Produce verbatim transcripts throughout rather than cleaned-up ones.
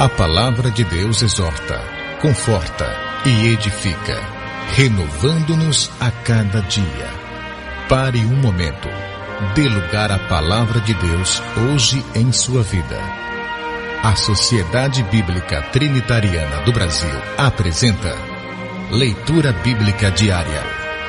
A palavra de Deus exorta, conforta e edifica, renovando-nos a cada dia. Pare um momento. Dê lugar à palavra de Deus hoje em sua vida. A Sociedade Bíblica Trinitariana do Brasil apresenta Leitura Bíblica Diária.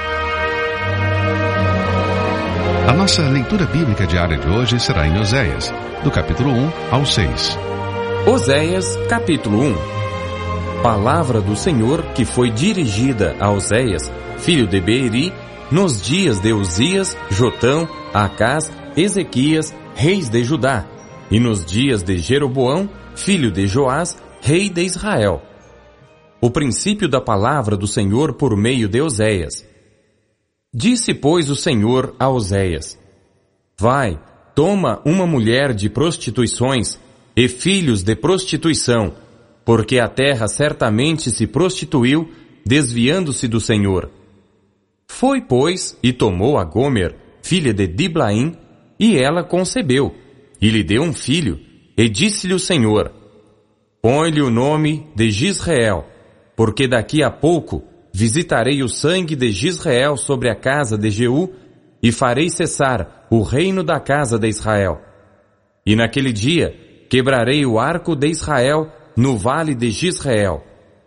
A nossa leitura bíblica diária de hoje será em Oséias, do capítulo um ao seis. Oséias, capítulo um. Palavra do Senhor que foi dirigida a Oséias, filho de Beeri, nos dias de Uzias, Jotão, Acás, Ezequias, reis de Judá, e nos dias de Jeroboão, filho de Joás, rei de Israel. O princípio da palavra do Senhor por meio de Oséias. Disse, pois, o Senhor a Oséias: Vai, toma uma mulher de prostituições e filhos de prostituição, porque a terra certamente se prostituiu, desviando-se do Senhor. Foi, pois, e tomou a Gomer, filha de Diblaim, e ela concebeu, e lhe deu um filho, e disse-lhe o Senhor: Põe-lhe o nome de Jizreel, porque daqui a pouco visitarei o sangue de Jizreel sobre a casa de Jeú, e farei cessar o reino da casa de Israel. E naquele dia quebrarei o arco de Israel no vale de Jizreel.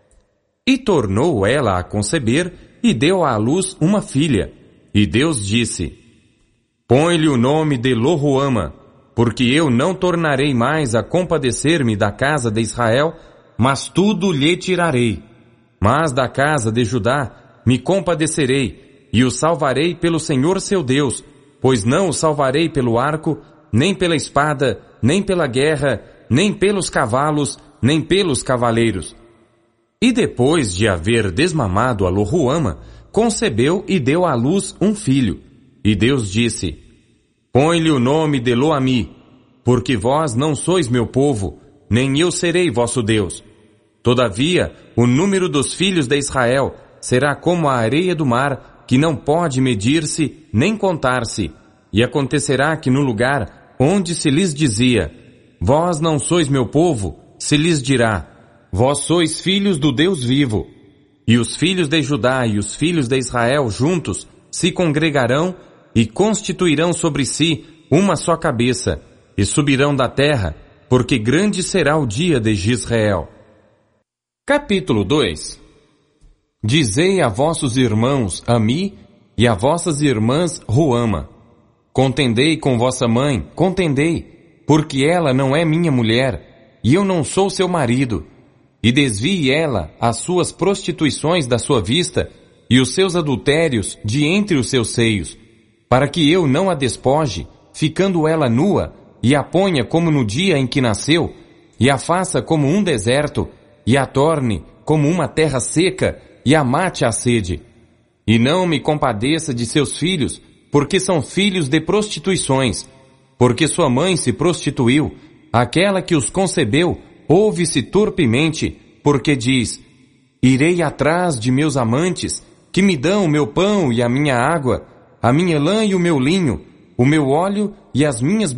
E tornou ela a conceber, e deu à luz uma filha. E Deus disse: Põe-lhe o nome de Loruama, porque eu não tornarei mais a compadecer-me da casa de Israel, mas tudo lhe tirarei. Mas da casa de Judá me compadecerei, e o salvarei pelo Senhor seu Deus, pois não o salvarei pelo arco, nem pela espada, nem pela guerra, nem pelos cavalos, nem pelos cavaleiros. E depois de haver desmamado a Loruama, concebeu e deu à luz um filho. E Deus disse: Põe-lhe o nome de Loami, porque vós não sois meu povo, nem eu serei vosso Deus. Todavia, o número dos filhos de Israel será como a areia do mar, que não pode medir-se nem contar-se. E acontecerá que no lugar onde se lhes dizia: Vós não sois meu povo, se lhes dirá: Vós sois filhos do Deus vivo. E os filhos de Judá e os filhos de Israel juntos se congregarão e constituirão sobre si uma só cabeça, e subirão da terra, porque grande será o dia de Jizreel. Capítulo dois. Dizei a vossos irmãos Ami e a vossas irmãs Ruama: Contendei com vossa mãe, contendei, porque ela não é minha mulher, e eu não sou seu marido. E desvie ela as suas prostituições da sua vista, e os seus adultérios de entre os seus seios, para que eu não a despoje, ficando ela nua, e a ponha como no dia em que nasceu, e a faça como um deserto, e a torne como uma terra seca, e a mate a sede. E não me compadeça de seus filhos, porque são filhos de prostituições, porque sua mãe se prostituiu, aquela que os concebeu ouve-se torpemente, porque diz: Irei atrás de meus amantes, que me dão o meu pão e a minha água, a minha lã e o meu linho, o meu óleo e as minhas